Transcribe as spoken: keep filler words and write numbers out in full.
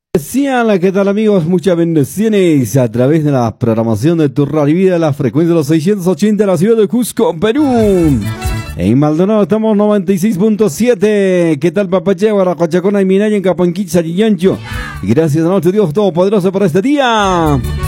Especial, ¿qué tal amigos? Muchas bendiciones a través de la programación de tu radio vida, la frecuencia de los seiscientos ochenta de la ciudad de Cusco, Perú. En Maldonado estamos noventa y seis punto siete. ¿Qué tal Papacheo, Guaracachacona y Minaya en Capanquicha y Yancho? Gracias a nuestro Dios Todopoderoso por este día.